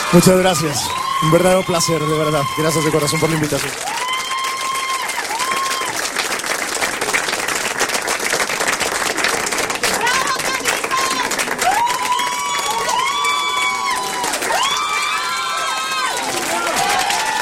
Muchas gracias. Un verdadero placer, de verdad. Gracias de corazón por la invitación.